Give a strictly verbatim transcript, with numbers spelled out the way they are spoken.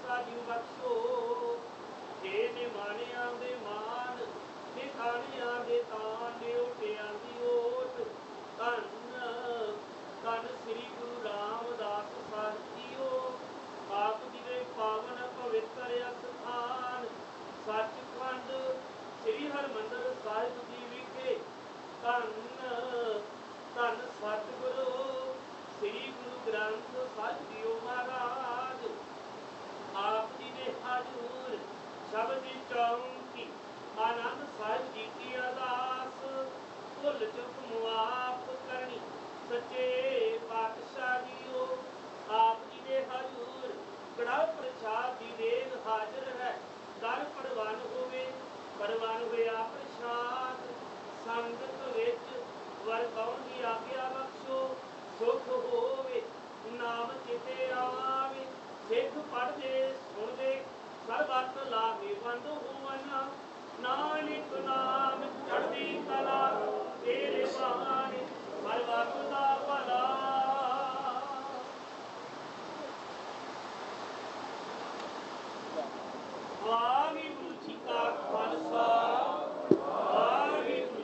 ਸਾਜੂ ਬਖਸ਼ੋ ਜੇ ਨਿਮਾਣਿਆਂ ਦੇ ਮਾਨ ਨਿਖਾਣਿਆਂ ਦੇ ਤਾਨ ਨਿਉਟਿਆਂ ਦੀ ਓਟ ਧੰਨ ਧੰਨ ਸ੍ਰੀ ਗੁਰੂ ਰਾਮਦਾਸ ਸਾਹਿਬ ਜੀਓ ਆਪ ਜੀ ਦੇ ਪਾਵਨ ਪਵਿੱਤਰ ਅਸਥਾਨ ਸੱਚਖੰਡ ਸ੍ਰੀ ਹਰਿਮੰਦਰ ਸਾਹਿਬ ਜੀ ਵਿਖੇ ਧੰਨ ਧੰਨ ਸਤਿਗੁਰੂ ਸ੍ਰੀ ਗੁਰੂ ਗ੍ਰੰਥ ਸਾਹਿਬ ਜੀਓ ਮਹਾਰਾਜ ਆਪ ਜੀ ਦੇ ਹਜ਼ੂਰ ਸ਼ਬਦ ਚੌਂਕੀ ਆਨੰਦ ਸਾਹਿਬ ਜੀ ਕੀ ਅਰਦਾਸ ਭੁੱਲ ਚੁੱਕ ਮੁਆਫ ਕਰਨੀ ਸੱਚੇ ਪਾਤਸ਼ਾਹ ਜੀਓ ਆਪ ਜੀ ਦੇ ਹਜ਼ੂਰ ਕੜਾਹ ਪ੍ਰਸ਼ਾਦ ਦੀ ਦੇਗ ਹਾਜ਼ਰ ਹੈ ਦਰ ਪ੍ਰਵਾਨ ਹੋਵੇ ਪ੍ਰਵਾਨ ਹੋਇਆ ਪ੍ਰਸ਼ਾਦ ਸੰਗਤ ਵਿੱਚ ਵਰਤਾਉਣ ਦੀ ਆਗਿਆ ਬਖਸ਼ੋ ਸੁਖ ਹੋਵੇ ਨਾਮ ਚਿਤੇ ਆਵੇ ਸਿੱਖ ਪੜ੍ਹਦੇ ਸੁਣਦੇ ਸਰਬੱਤ ਲਾਭੇਵੰਦ ਹੋਵਨ ਨਾਨਕ ਨਾਮ ਚੜ੍ਹਦੀ ਕਲਾ ਤੇਰੇ ਬਾਣੇ ਹਰ ਵਕਤ ਦਾ ਭਲਾ ਵਾਹ